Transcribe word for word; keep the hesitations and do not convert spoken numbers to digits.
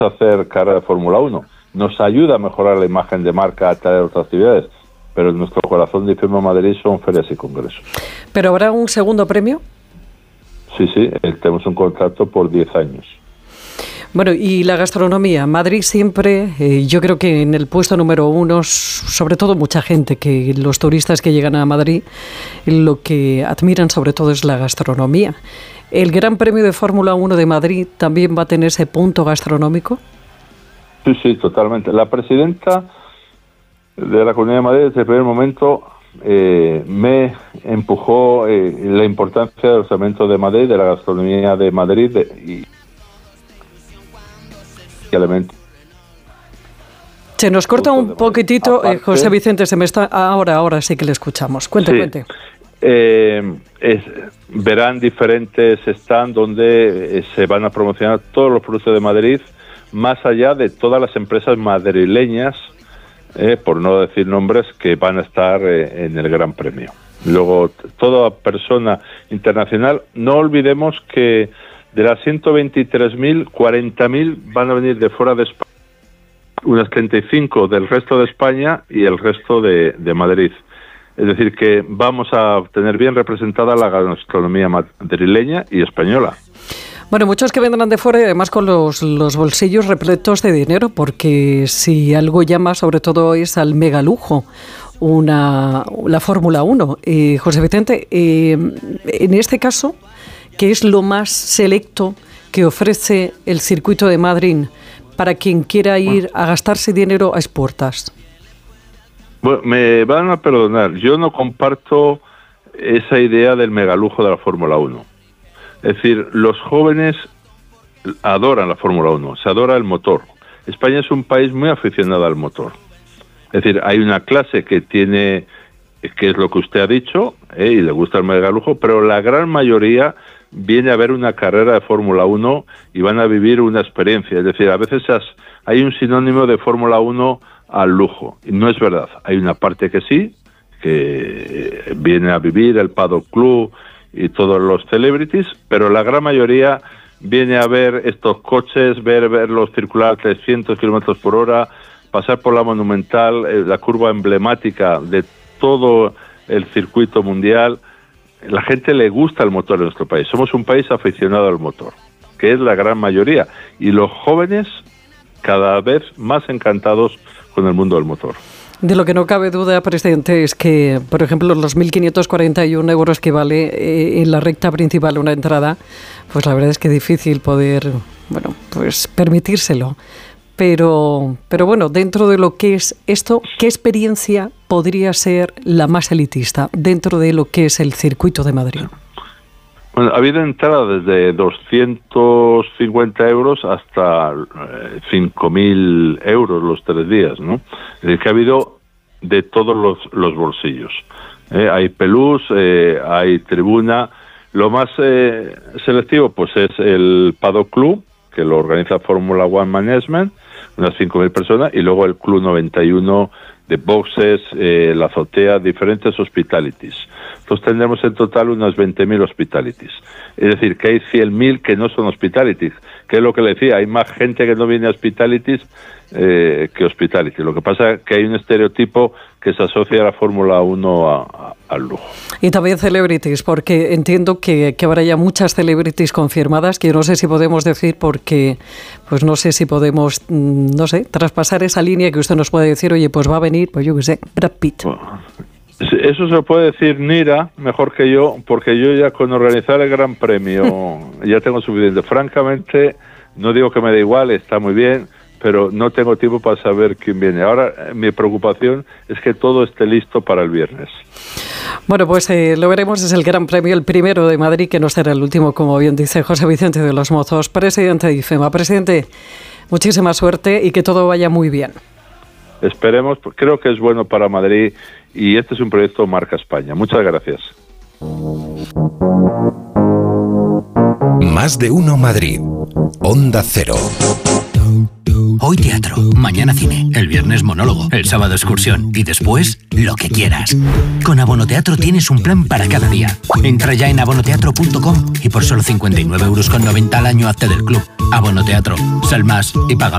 hacer carrera de Fórmula uno. Nos ayuda a mejorar la imagen de marca, a traer otras actividades, pero en nuestro corazón de IFEMA Madrid son ferias y congresos. ¿Pero habrá un segundo premio? Sí, sí, tenemos un contrato por diez años. Bueno, y la gastronomía. Madrid siempre, eh, yo creo que en el puesto número uno, sobre todo mucha gente, que los turistas que llegan a Madrid, lo que admiran sobre todo es la gastronomía. ¿El Gran Premio de Fórmula uno de Madrid también va a tener ese punto gastronómico? Sí, sí, totalmente. La presidenta de la Comunidad de Madrid desde el primer momento eh, me empujó eh, la importancia del cemento de Madrid, de la gastronomía de Madrid de, y elementos. Se nos corta un poquitito, Aparte, eh, José Vicente, se me está ahora, ahora sí que le escuchamos. Cuente, sí. cuente. Eh, es, verán diferentes stands donde eh, se van a promocionar todos los productos de Madrid, más allá de todas las empresas madrileñas, eh, por no decir nombres, que van a estar eh, en el Gran Premio. Luego, toda persona internacional, no olvidemos que de las ciento veintitrés mil, cuarenta mil van a venir de fuera de España, unas treinta y cinco del resto de España y el resto de, de Madrid. Es decir, que vamos a tener bien representada la gastronomía madrileña y española. Bueno, muchos que vendrán de fuera y además con los, los bolsillos repletos de dinero, porque si algo llama sobre todo es al megalujo, una, la Fórmula uno. Eh, José Vicente, eh, en este caso, ¿qué es lo más selecto que ofrece el circuito de Madrid para quien quiera ir a gastarse dinero a expuertas? Bueno, me van a perdonar, yo no comparto esa idea del megalujo de la Fórmula uno. Es decir, los jóvenes adoran la Fórmula uno, se adora el motor. España es un país muy aficionado al motor. Es decir, hay una clase que tiene, que es lo que usted ha dicho, ¿eh? y le gusta el megalujo, pero la gran mayoría viene a ver una carrera de Fórmula uno y van a vivir una experiencia. Es decir, a veces hay un sinónimo de Fórmula uno al lujo, y no es verdad. Hay una parte que sí, que viene a vivir el Paddock Club y todos los celebrities, pero la gran mayoría viene a ver estos coches, ver verlos circular trescientos kilómetros por hora, pasar por la Monumental, eh, la curva emblemática de todo el circuito mundial. La gente le gusta el motor en nuestro país. Somos un país aficionado al motor, que es la gran mayoría, y los jóvenes cada vez más encantados con el mundo del motor. De lo que no cabe duda, presidente, es que, por ejemplo, los mil quinientos cuarenta y uno euros que vale eh, en la recta principal una entrada, pues la verdad es que es difícil poder, bueno, pues permitírselo. Pero, pero bueno, dentro de lo que es esto, ¿qué experiencia podría ser la más elitista dentro de lo que es el circuito de Madrid? Bueno, ha habido entradas desde doscientos cincuenta euros hasta eh, cinco mil euros los tres días, ¿no? Es decir, que ha habido de todos los, los bolsillos. Eh, hay pelús, eh, hay tribuna. Lo más eh, selectivo pues es el Paddock Club, que lo organiza Fórmula One Management, unas cinco mil personas, y luego el Club noventa y uno de boxes, eh, la azotea, diferentes hospitalities. Entonces tendremos en total unas veinte mil hospitalities. Es decir, que hay cien mil que no son hospitalities, que es lo que le decía, hay más gente que no viene a hospitalities eh, que hospitalities. Lo que pasa es que hay un estereotipo que se asocia a la Fórmula uno a, a, al lujo. Y también celebrities, porque entiendo que, que habrá ya muchas celebrities confirmadas, que yo no sé si podemos decir, porque pues no sé si podemos, no sé, traspasar esa línea que usted nos puede decir, oye, pues va a venir, pues yo qué sé, Brad Pitt. Bueno, eso se lo puede decir Nira mejor que yo, porque yo ya con organizar el Gran Premio ya tengo suficiente. Francamente, no digo que me da igual, está muy bien, pero no tengo tiempo para saber quién viene. Ahora, mi preocupación es que todo esté listo para el viernes. Bueno, pues eh, lo veremos. Es el Gran Premio, el primero de Madrid, que no será el último, como bien dice José Vicente de los Mozos, presidente de IFEMA. Presidente, muchísima suerte y que todo vaya muy bien. Esperemos, creo que es bueno para Madrid y este es un proyecto Marca España. Muchas gracias. Más de uno Madrid. Onda Cero. Hoy teatro, mañana cine, el viernes monólogo, el sábado excursión y después lo que quieras. Con Abonoteatro tienes un plan para cada día. Entra ya en abonoteatro punto com y por solo cincuenta y nueve euros con noventa al año hazte del club. Abonoteatro, sal más y paga